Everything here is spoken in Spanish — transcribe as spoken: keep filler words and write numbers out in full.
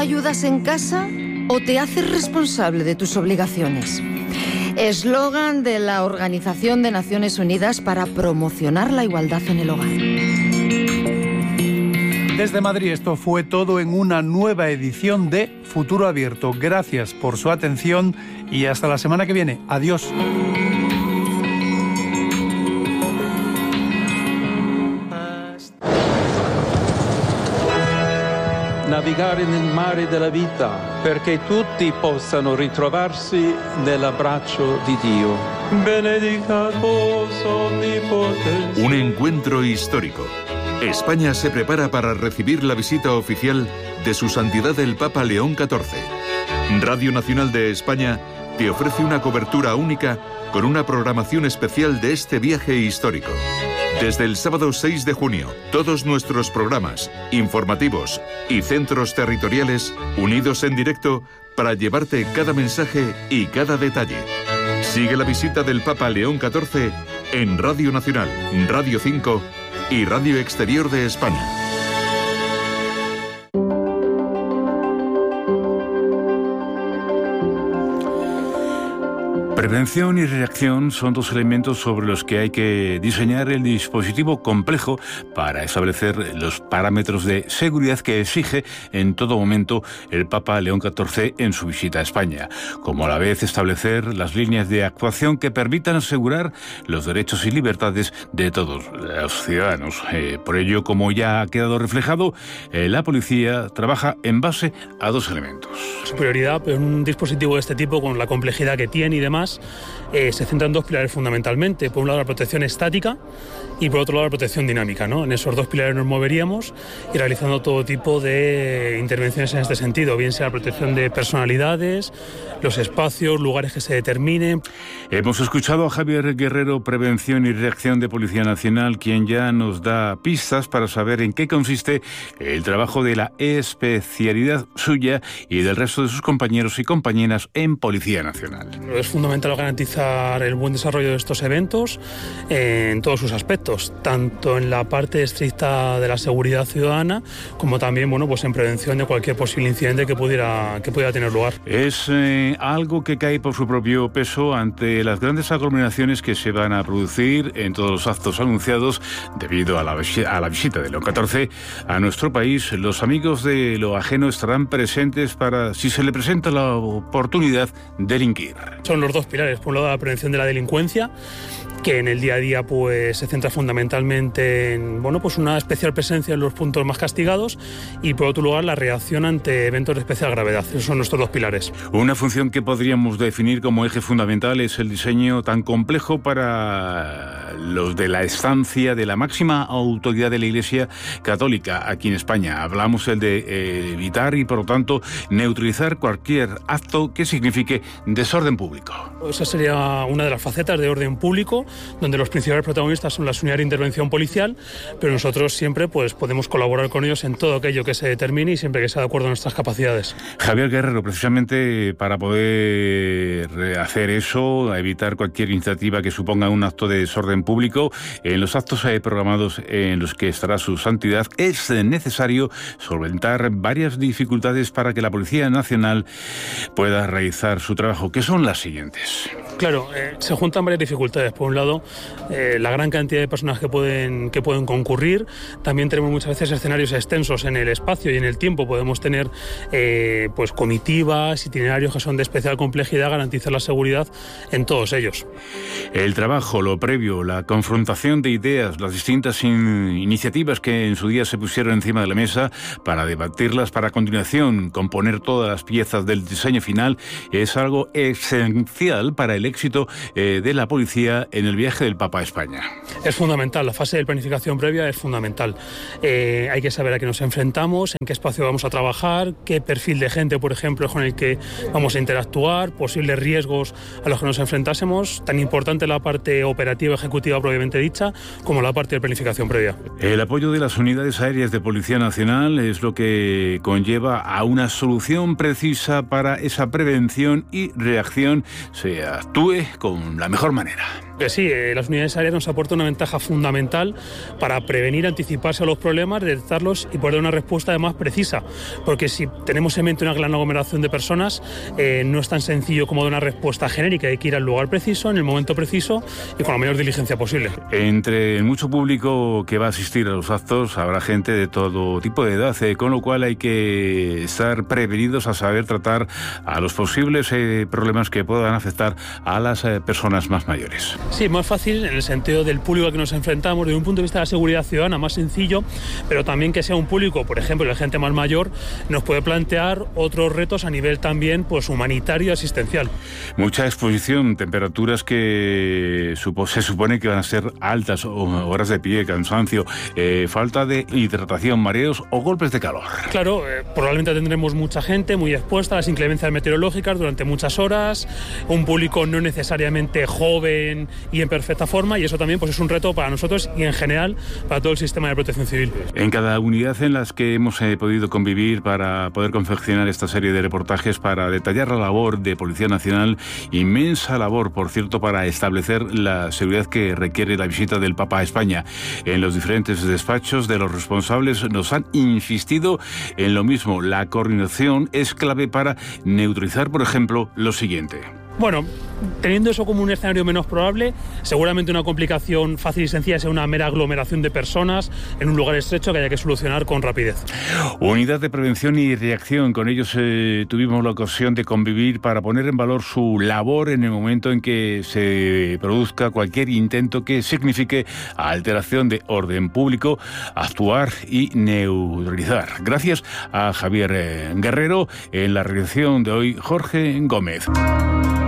ayudas en casa o te haces responsable de tus obligaciones? Eslogan de la Organización de Naciones Unidas para promocionar la igualdad en el hogar. Desde Madrid esto fue todo en una nueva edición de Futuro Abierto. Gracias por su atención y hasta la semana que viene. Adiós. Navigare nel mare della vita, perché tutti possano ritrovarsi nell'abbraccio di Dio. Benedicatus omnipotens. Un encuentro histórico. España se prepara para recibir la visita oficial de Su Santidad el Papa León catorce. Radio Nacional de España te ofrece una cobertura única con una programación especial de este viaje histórico. Desde el sábado seis de junio, todos nuestros programas, informativos y centros territoriales unidos en directo para llevarte cada mensaje y cada detalle. Sigue la visita del Papa León catorce en Radio Nacional, Radio cinco y Radio Exterior de España. Prevención y reacción son dos elementos sobre los que hay que diseñar el dispositivo complejo para establecer los parámetros de seguridad que exige en todo momento el Papa León catorce en su visita a España, como a la vez establecer las líneas de actuación que permitan asegurar los derechos y libertades de todos los ciudadanos. Eh, por ello, como ya ha quedado reflejado, eh, la policía trabaja en base a dos elementos. Su prioridad en un dispositivo de este tipo, con la complejidad que tiene y demás, Eh, se centra en dos pilares fundamentalmente. Por un lado, la protección estática y por otro lado, la protección dinámica, ¿no? En esos dos pilares nos moveríamos y realizando todo tipo de intervenciones en este sentido, bien sea la protección de personalidades, los espacios, lugares que se determinen. Hemos escuchado a Javier Guerrero, Prevención y Reacción de Policía Nacional, quien ya nos da pistas para saber en qué consiste el trabajo de la especialidad suya y del resto de sus compañeros y compañeras en Policía Nacional. Es fundamental garantizar el buen desarrollo de estos eventos en todos sus aspectos, tanto en la parte estricta de la seguridad ciudadana como también, bueno, pues en prevención de cualquier posible incidente que pudiera, que pudiera tener lugar. Es eh, algo que cae por su propio peso ante las grandes aglomeraciones que se van a producir en todos los actos anunciados debido a la, a la visita de León catorce a nuestro país. Los amigos de lo ajeno estarán presentes para, si se le presenta la oportunidad, delinquir. Son los dos pilares. Por un lado, la prevención de la delincuencia, que en el día a día pues se centra fundamentalmente en, bueno, pues una especial presencia en los puntos más castigados, y por otro lugar la reacción ante eventos de especial gravedad. Esos son nuestros dos pilares. Una función que podríamos definir como eje fundamental es el diseño tan complejo para los de la estancia de la máxima autoridad de la Iglesia Católica aquí en España. Hablamos el de eh, evitar y por lo tanto neutralizar cualquier acto que signifique desorden público. Esa sería una de las facetas de orden público, donde los principales protagonistas son las unidades de intervención policial, pero nosotros siempre pues podemos colaborar con ellos en todo aquello que se determine y siempre que sea de acuerdo a nuestras capacidades. Javier Guerrero, precisamente para poder hacer eso, evitar cualquier iniciativa que suponga un acto de desorden público, en los actos programados en los que estará su santidad, es necesario solventar varias dificultades para que la Policía Nacional pueda realizar su trabajo, que son las siguientes. Claro, eh, se juntan varias dificultades. Por un lado, eh, la gran cantidad de personas que pueden, que pueden concurrir. También tenemos muchas veces escenarios extensos en el espacio y en el tiempo. Podemos tener eh, pues comitivas, itinerarios que son de especial complejidad, garantizar la seguridad en todos ellos. El trabajo, lo previo, la confrontación de ideas, las distintas in- iniciativas que en su día se pusieron encima de la mesa para debatirlas, para a continuación componer todas las piezas del diseño final, es algo esencial para el éxito eh, de la policía en el viaje del Papa a España. Es fundamental, la fase de planificación previa es fundamental. Eh, hay que saber a qué nos enfrentamos, en qué espacio vamos a trabajar, qué perfil de gente, por ejemplo, con el que vamos a interactuar, posibles riesgos a los que nos enfrentásemos. Tan importante la parte operativa ejecutiva propiamente dicha como la parte de planificación previa. El apoyo de las unidades aéreas de Policía Nacional es lo que conlleva a una solución precisa para esa prevención y reacción se actúe con la mejor manera. Que sí, eh, las unidades aéreas nos aportan una ventaja fundamental para prevenir, anticiparse a los problemas, detectarlos y poder dar una respuesta además precisa. Porque si tenemos en mente una gran aglomeración de personas, eh, no es tan sencillo como dar una respuesta genérica. Hay que ir al lugar preciso, en el momento preciso y con la mayor diligencia posible. Entre el mucho público que va a asistir a los actos habrá gente de todo tipo de edad, eh, con lo cual hay que estar prevenidos a saber tratar a los posibles eh, problemas que puedan afectar a las eh, personas más mayores. Sí, más fácil en el sentido del público al que nos enfrentamos, desde un punto de vista de la seguridad ciudadana, más sencillo, pero también que sea un público, por ejemplo, la gente más mayor, nos puede plantear otros retos a nivel también pues humanitario y asistencial. Mucha exposición, temperaturas que supo, se supone que van a ser altas, horas de pie, cansancio, eh, falta de hidratación, mareos o golpes de calor. Claro, eh, probablemente tendremos mucha gente muy expuesta a las inclemencias meteorológicas durante muchas horas, un público no necesariamente joven y en perfecta forma, y eso también pues es un reto para nosotros y en general para todo el sistema de protección civil. En cada unidad en las que hemos eh, podido convivir para poder confeccionar esta serie de reportajes para detallar la labor de Policía Nacional, inmensa labor, por cierto, para establecer la seguridad que requiere la visita del Papa a España. En los diferentes despachos de los responsables nos han insistido en lo mismo. La coordinación es clave para neutralizar, por ejemplo, lo siguiente. Bueno, teniendo eso como un escenario menos probable, seguramente una complicación fácil y sencilla sea una mera aglomeración de personas en un lugar estrecho que haya que solucionar con rapidez. Unidad de Prevención y Reacción. Con ellos eh, tuvimos la ocasión de convivir para poner en valor su labor en el momento en que se produzca cualquier intento que signifique alteración de orden público, actuar y neutralizar. Gracias a Javier eh, Guerrero, en la redacción de hoy, Jorge Gómez.